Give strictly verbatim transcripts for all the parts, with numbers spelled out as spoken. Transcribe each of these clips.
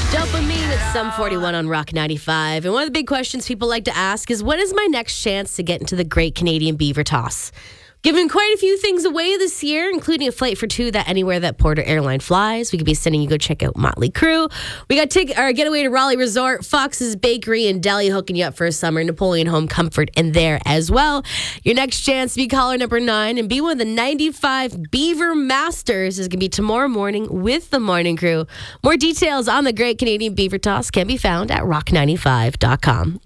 Dopamine at Sum forty-one on Rock ninety-five. And one of the big questions people like to ask is, what is my next chance to get into the Great Canadian Beaver Toss? Giving quite a few things away this year, including a flight for two that anywhere that Porter Airline flies. We could be sending you go check out Motley Crue. We got tic- our getaway to Raleigh Resort, Fox's Bakery, and Deli hooking you up for a summer. Napoleon Home Comfort in there as well. Your next chance to be caller number nine and be one of the ninety-five Beaver Masters is going to be tomorrow morning with the Morning Crew. More details on the Great Canadian Beaver Toss can be found at rock ninety-five dot com.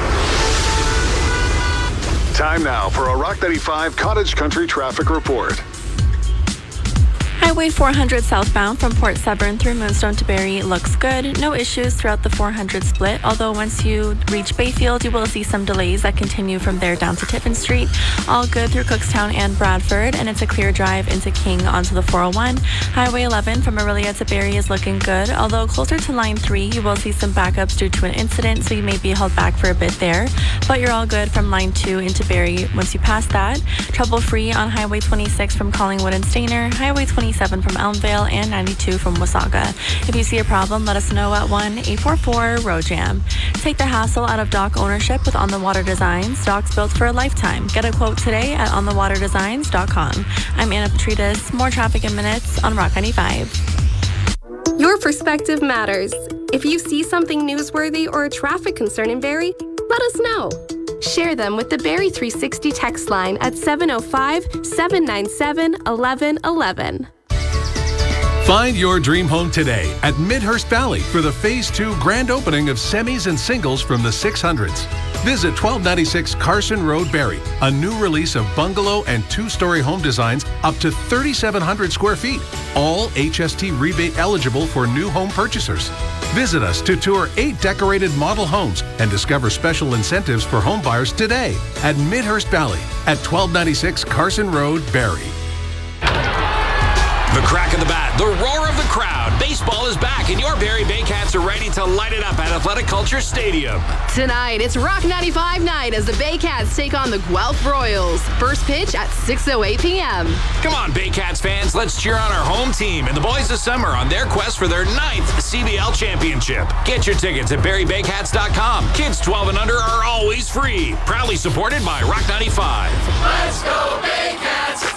Time now for a Rock ninety-five Cottage Country traffic report. Highway four hundred southbound from Port Severn through Moonstone to Barrie looks good. No issues throughout the four hundred split, although once you reach Bayfield, you will see some delays that continue from there down to Tiffin Street. All good through Cookstown and Bradford, and it's a clear drive into King onto the four oh one. Highway eleven from Aurelia to Barrie is looking good, although closer to line three, you will see some backups due to an incident, so you may be held back for a bit there. But you're all good from line two into Barrie once you pass that. Trouble-free on Highway twenty-six from Collingwood and Stayner, Highway twenty-seven from Elmvale, and ninety-two from Wasaga. If you see a problem, let us know at one eight four four road jam. Take the hassle out of dock ownership with On the Water Designs. Docks built for a lifetime. Get a quote today at on the water designs dot com. I'm Anna Petrides. More traffic in minutes on Rock ninety-five. Your perspective matters. If you see something newsworthy or a traffic concern in Barrie, let us know. Share them with the Barrie three sixty text line at seven oh five, seven nine seven, one one one one. Find your dream home today at Midhurst Valley for the Phase two grand opening of semis and singles from the six hundreds. Visit twelve ninety-six Carson Road, Barrie, a new release of bungalow and two-story home designs up to thirty-seven hundred square feet, all H S T rebate eligible for new home purchasers. Visit us to tour eight decorated model homes and discover special incentives for home buyers today at Midhurst Valley at twelve ninety-six Carson Road, Barrie. The crack of the bat, the roar of the crowd. Baseball is back, and your Barrie Baycats are ready to light it up at Athletic Culture Stadium. Tonight, it's Rock ninety-five night as the Baycats take on the Guelph Royals. First pitch at six oh eight p.m. Come on, Baycats fans, let's cheer on our home team and the boys of summer on their quest for their ninth C B L championship. Get your tickets at barrie baycats dot com. Kids twelve and under are always free. Proudly supported by Rock ninety-five. Let's go, Baycats!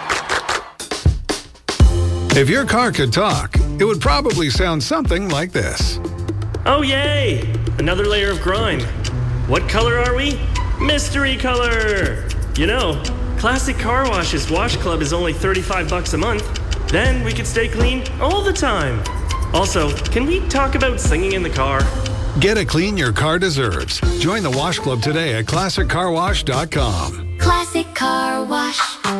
If your car could talk, it would probably sound something like this. Oh, yay! Another layer of grime. What color are we? Mystery color! You know, Classic Car Wash's Wash Club is only thirty-five bucks a month. Then we could stay clean all the time. Also, can we talk about singing in the car? Get a clean your car deserves. Join the Wash Club today at classic car wash dot com. Classic Car Wash.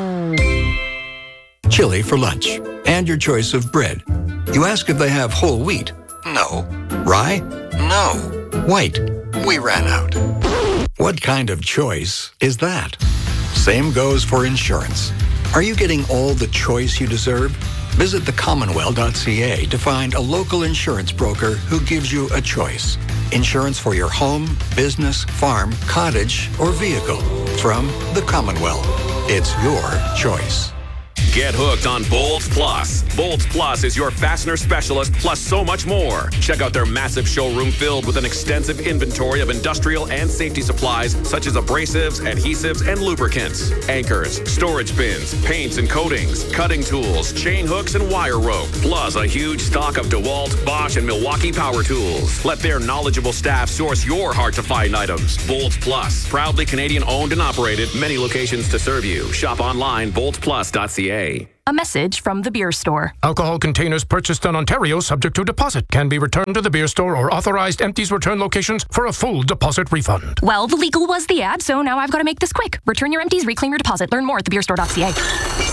Chili for lunch, and your choice of bread. You ask if they have whole wheat. No. Rye? No. White? We ran out. What kind of choice is that? Same goes for insurance. Are you getting all the choice you deserve? Visit the commonwealth dot c a to find a local insurance broker who gives you a choice. Insurance for your home, business, farm, cottage, or vehicle. From the Commonwealth. It's your choice. Get hooked on Bolts Plus. Bolts Plus is your fastener specialist, plus so much more. Check out their massive showroom filled with an extensive inventory of industrial and safety supplies, such as abrasives, adhesives, and lubricants, anchors, storage bins, paints and coatings, cutting tools, chain hooks, and wire rope, plus a huge stock of DeWalt, Bosch, and Milwaukee power tools. Let their knowledgeable staff source your hard-to-find items. Bolts Plus, proudly Canadian-owned and operated, many locations to serve you. Shop online, bolts plus dot c a. A message from the beer store. Alcohol containers purchased in Ontario subject to deposit can be returned to the beer store or authorized empties return locations for a full deposit refund. Well, the legal was the ad, so now I've got to make this quick. Return your empties, reclaim your deposit. Learn more at the beer store dot c a.